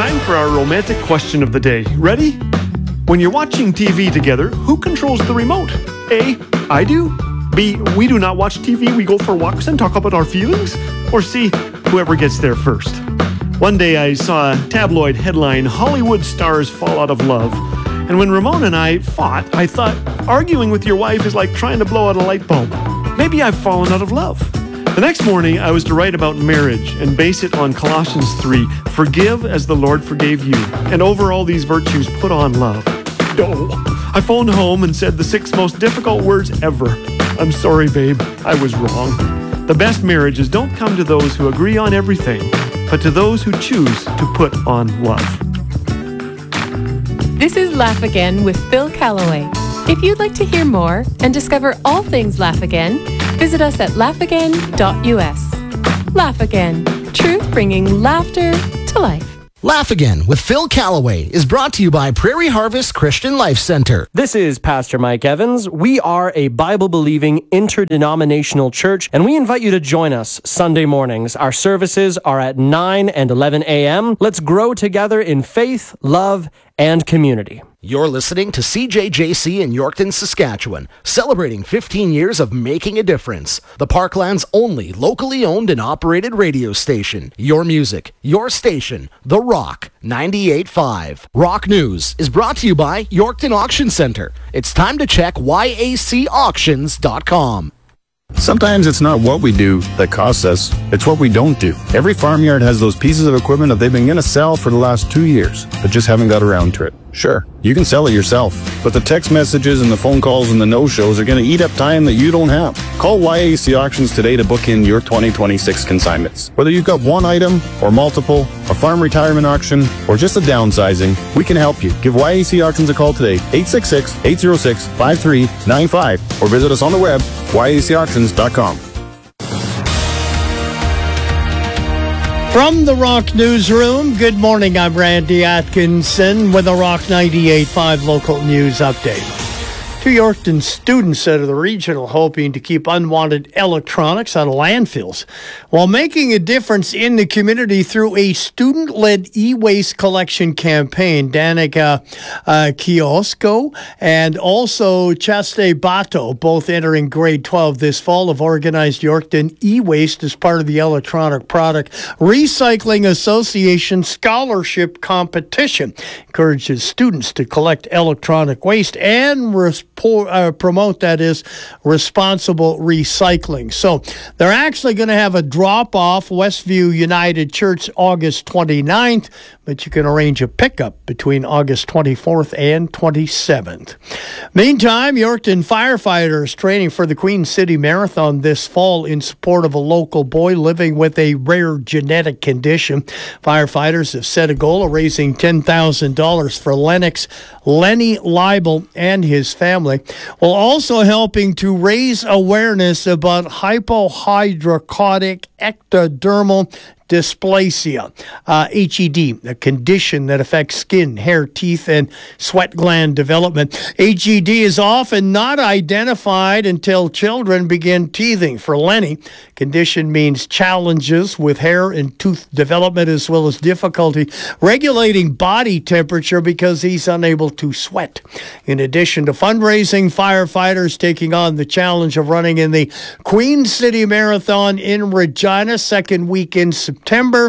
time for our romantic question of the day. Ready? When you're watching TV together, who controls the remote? A, I do. B, we do not watch TV, we go for walks and talk about our feelings. Or C, whoever gets there first. One day I saw a tabloid headline, Hollywood stars fall out of love. And when Ramon and I fought, I thought, arguing with your wife is like trying to blow out a light bulb. Maybe I've fallen out of love. The next morning, I was to write about marriage and base it on Colossians 3, forgive as the Lord forgave you, and over all these virtues put on love. No. I phoned home and said the 6 most difficult words ever. I'm sorry, babe, I was wrong. The best marriages don't come to those who agree on everything, but to those who choose to put on love. This is Laugh Again with Phil Callaway. If you'd like to hear more and discover all things Laugh Again, visit us at laughagain.us. Laugh Again, truth bringing laughter to life. Laugh Again with Phil Callaway is brought to you by Prairie Harvest Christian Life Center. This is Pastor Mike Evans. We are a Bible-believing interdenominational church, and we invite you to join us Sunday mornings. Our services are at 9 and 11 a.m. Let's grow together in faith, love, and community. You're listening to CJJC in Yorkton, Saskatchewan, celebrating 15 years of making a difference. The Parkland's only locally owned and operated radio station. Your music, your station, The Rock 98.5. Rock News is brought to you by Yorkton Auction Center. It's time to check YACauctions.com. Sometimes it's not what we do that costs us, it's what we don't do. Every farmyard has those pieces of equipment that they've been going to sell for the last 2 years, but just haven't got around to it. Sure, you can sell it yourself, but the text messages and the phone calls and the no-shows are going to eat up time that you don't have. Call YAC Auctions today to book in your 2026 consignments. Whether you've got one item or multiple, a farm retirement auction, or just a downsizing, we can help you. Give YAC Auctions a call today, 866-806-5395, or visit us on the web, YACauctions.com. From the Rock Newsroom, good morning. I'm Randy Atkinson with a Rock 98.5 local news update. 2 Yorkton students out of the regional hoping to keep unwanted electronics out of landfills while making a difference in the community through a student-led e-waste collection campaign. Danica Kiosko and also Chaste Bato, both entering grade 12 this fall, have organized Yorkton e-waste as part of the Electronic Product Recycling Association Scholarship Competition. Encourages students to collect electronic waste and promote, that is, responsible recycling. So they're actually going to have a drop-off Westview United Church August 29th, but you can arrange a pickup between August 24th and 27th. Meantime, Yorkton firefighters training for the Queen City Marathon this fall in support of a local boy living with a rare genetic condition. Firefighters have set a goal of raising $10,000 for Lenny Leibel and his family, while also helping to raise awareness about hypohidrotic ectodermal dysplasia, HED, a condition that affects skin, hair, teeth, and sweat gland development. HED is often not identified until children begin teething. For Lenny, condition means challenges with hair and tooth development, as well as difficulty regulating body temperature because he's unable to sweat. In addition to fundraising, firefighters taking on the challenge of running in the Queen City Marathon in Regina, second week in September.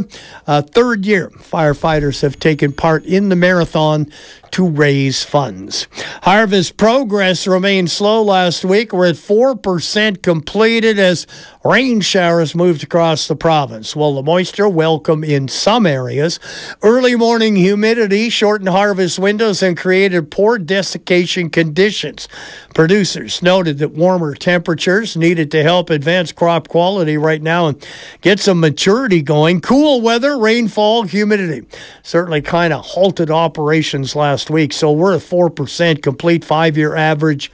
Third year, firefighters have taken part in the marathon to raise funds. Harvest progress remained slow last week. We're at 4% completed as rain showers moved across the province. While the moisture welcome in some areas, early morning humidity shortened harvest windows and created poor desiccation conditions. Producers noted that warmer temperatures needed to help advance crop quality right now and get some maturity going. Cool weather, rainfall, humidity certainly kind of halted operations last week. So we're at 4% complete, 5-year average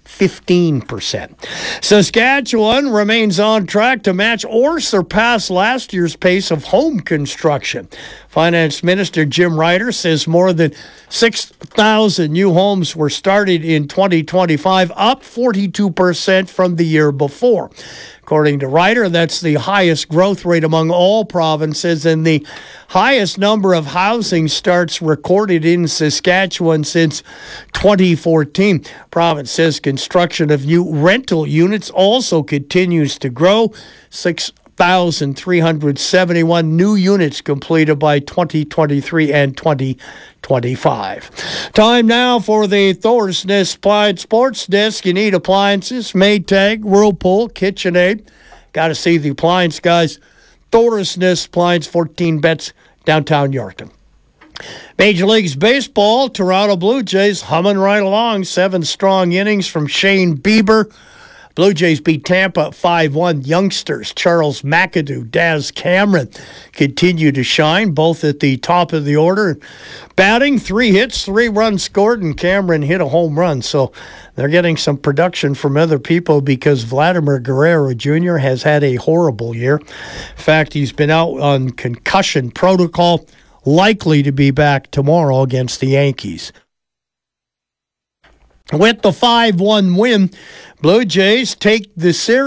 15%. Saskatchewan remains on track to match or surpass last year's pace of home construction. Finance Minister Jim Ryder says more than 6,000 new homes were started in 2025, up 42% from the year before. According to Ryder, that's the highest growth rate among all provinces and the highest number of housing starts recorded in Saskatchewan since 2014. Province says construction of new rental units also continues to grow. 6,371 new units completed by 2023 and 2025. Time now for the Thorsness Applied Sports Desk. You need appliances, Maytag, Whirlpool, KitchenAid. Got to see the appliance guys. Thorsness Appliance, 14 bets, downtown Yorkton. Major Leagues Baseball, Toronto Blue Jays humming right along. 7 strong innings from Shane Bieber. Blue Jays beat Tampa 5-1. Youngsters Charles McAdoo, Daz Cameron continue to shine, both at the top of the order. Batting, 3 hits, 3 runs scored, and Cameron hit a home run. So they're getting some production from other people because Vladimir Guerrero Jr. has had a horrible year. In fact, he's been out on concussion protocol, likely to be back tomorrow against the Yankees. With the 5-1 win, Blue Jays take the series.